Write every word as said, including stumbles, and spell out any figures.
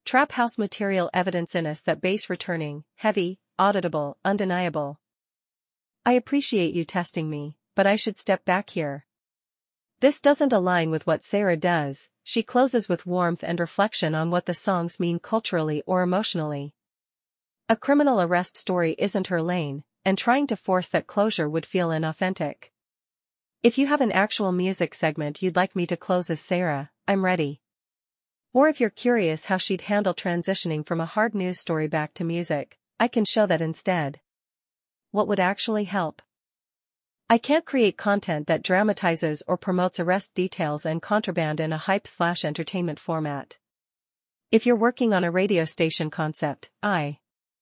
Trap house material evidence in us that bass returning, heavy, auditable, undeniable. I appreciate you testing me, but I should step back here. This doesn't align with what Sarah does. She closes with warmth and reflection on what the songs mean culturally or emotionally. A criminal arrest story isn't her lane, and trying to force that closure would feel inauthentic. If you have an actual music segment you'd like me to close as Sarah, I'm ready. Or if you're curious how she'd handle transitioning from a hard news story back to music, I can show that instead. What would actually help? I can't create content that dramatizes or promotes arrest details and contraband in a hype-slash-entertainment format. If you're working on a radio station concept, I